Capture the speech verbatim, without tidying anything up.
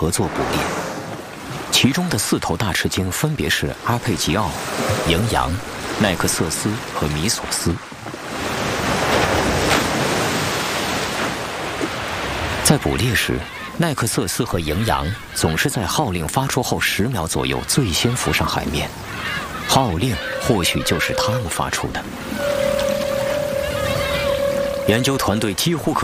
合作捕猎。其中的四头大翅鲸分别是阿佩吉奥、羚羊、奈克瑟斯和米索斯。在捕猎时，奈克瑟斯和羚羊总是在号令发出后十秒左右最先浮上海面，号令或许就是他们发出的。研究团队几乎可